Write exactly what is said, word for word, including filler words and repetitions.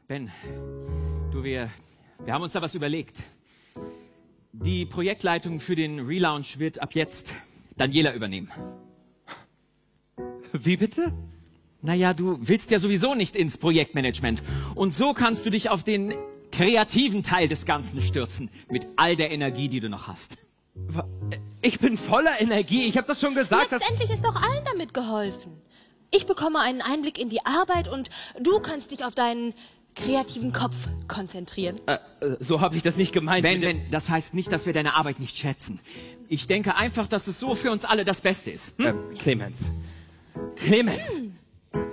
Ben, du, wir, wir haben uns da was überlegt. Die Projektleitung für den Relaunch wird ab jetzt Daniela übernehmen. Wie bitte? Naja, du willst ja sowieso nicht ins Projektmanagement. Und so kannst du dich auf den kreativen Teil des Ganzen stürzen. Mit all der Energie, die du noch hast. Ich bin voller Energie. Ich habe das schon gesagt. Letztendlich ist doch allen damit geholfen. Ich bekomme einen Einblick in die Arbeit und du kannst dich auf deinen kreativen Kopf konzentrieren. Äh, so habe ich das nicht gemeint. Ben, Ben, das heißt nicht, dass wir deine Arbeit nicht schätzen. Ich denke einfach, dass es so für uns alle das Beste ist. Hm? Äh, Clemens. Clemens! Hm.